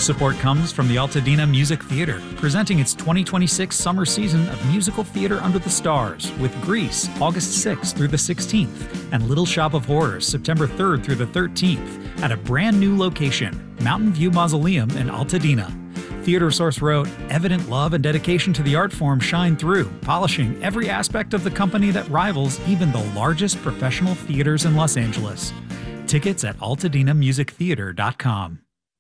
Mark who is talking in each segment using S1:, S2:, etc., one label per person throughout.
S1: Support comes from the Altadena Music Theater, presenting its 2026 summer season of musical theater under the stars with Grease, August 6th through the 16th, and Little Shop of Horrors, September 3rd through the 13th, at a brand new location, Mountain View Mausoleum in Altadena. Theater Source wrote, "Evident love and dedication to the art form shine through, polishing every aspect of the company that rivals even the largest professional theaters in Los Angeles." Tickets at altadenamusictheater.com.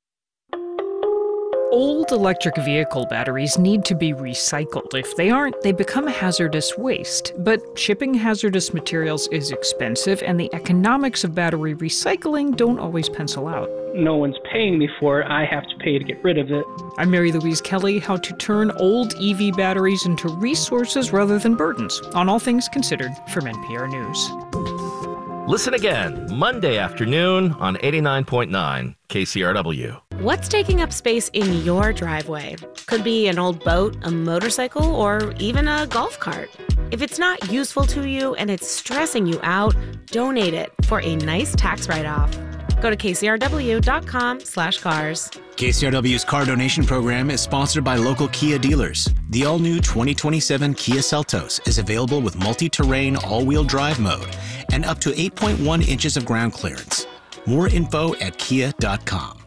S2: Old electric vehicle batteries need to be recycled. If they aren't, they become hazardous waste. But shipping hazardous materials is expensive, and the economics of battery recycling don't always pencil out.
S3: No one's paying me for it. I have to pay to get rid of it.
S2: I'm Mary Louise Kelly, how to turn old EV batteries into resources rather than burdens, on All Things Considered from NPR News.
S4: Listen again, Monday afternoon on 89.9 KCRW.
S5: What's taking up space in your driveway? Could be an old boat, a motorcycle, or even a golf cart. If it's not useful to you and it's stressing you out, donate it for a nice tax write-off. Go to kcrw.com/cars.
S6: KCRW's car donation program is sponsored by local Kia dealers. The all-new 2027 Kia Seltos is available with multi-terrain all-wheel drive mode and up to 8.1 inches of ground clearance. More info at kia.com.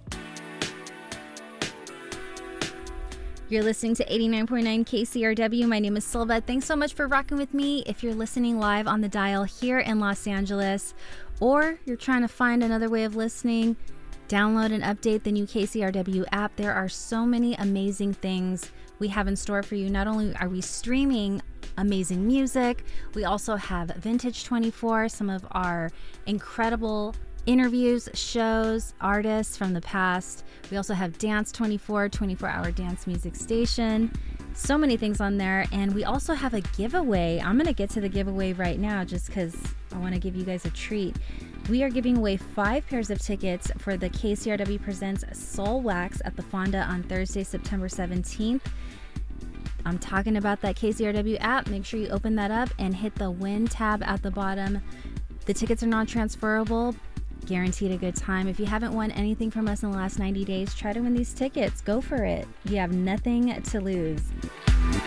S7: You're listening to 89.9 KCRW. My name is Silva. Thanks so much for rocking with me. If you're listening live on the dial here in Los Angeles, or you're trying to find another way of listening, download and update the new KCRW app. There are so many amazing things we have in store for you. Not only are we streaming amazing music, we also have Vintage 24, some of our incredible interviews, shows, artists from the past. We also have Dance 24, 24-hour dance music station. So many things on there. And we also have a giveaway. I'm going to get to the giveaway right now just because I want to give you guys a treat. We are giving away 5 pairs of tickets for the KCRW Presents Soul Wax at the Fonda on Thursday, September 17th. I'm talking about that KCRW app. Make sure you open that up and hit the win tab at the bottom. The tickets are non-transferable. Guaranteed a good time. If you haven't won anything from us in the last 90 days, try to win these tickets. Go for it. You have nothing to lose.